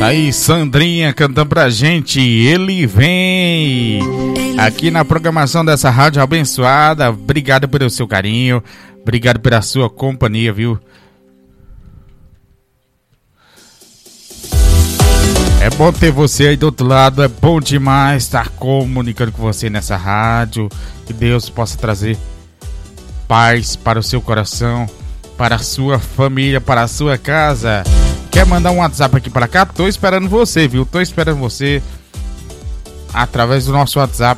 Aí, Sandrinha cantando pra gente, ele vem aqui na programação dessa rádio abençoada. Obrigado pelo seu carinho, obrigado pela sua companhia, viu? É bom ter você aí do outro lado, é bom demais estar comunicando com você nessa rádio. Que Deus possa trazer paz para o seu coração, para a sua família, para a sua casa. Quer mandar um WhatsApp aqui para cá? Tô esperando você, viu? Tô esperando você através do nosso WhatsApp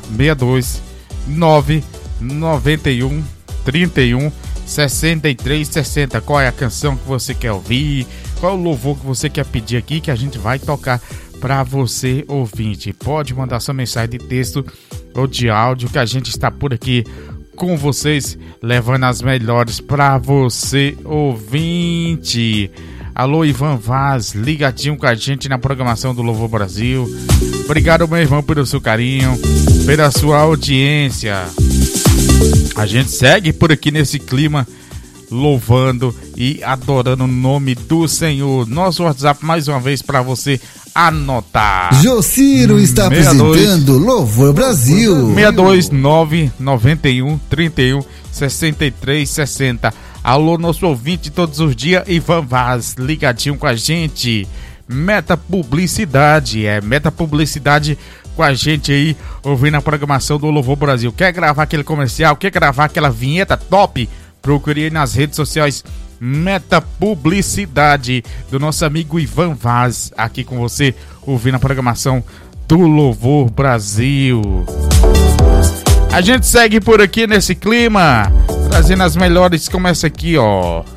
62991 31 63 60. Qual é a canção que você quer ouvir? Qual é o louvor que você quer pedir aqui que a gente vai tocar para você, ouvinte? Pode mandar sua mensagem de texto ou de áudio que a gente está por aqui com vocês, levando as melhores para você, ouvinte. Alô, Ivan Vaz, ligadinho com a gente na programação do Louvor Brasil. Obrigado, meu irmão, pelo seu carinho, pela sua audiência. A gente segue por aqui nesse clima, louvando e adorando o nome do Senhor. Nosso WhatsApp, mais uma vez, para você anotar. Jociro está apresentando Louvor Brasil. 62991 31 63 60. Alô, nosso ouvinte todos os dias, Ivan Vaz, ligadinho com a gente. Meta Publicidade, Meta Publicidade com a gente aí, ouvindo a programação do Louvor Brasil. Quer gravar aquele comercial, quer gravar aquela vinheta top? Procure aí nas redes sociais Meta Publicidade, do nosso amigo Ivan Vaz, aqui com você, ouvindo a programação do Louvor Brasil. A gente segue por aqui nesse clima, trazendo as melhores, começa aqui, ó.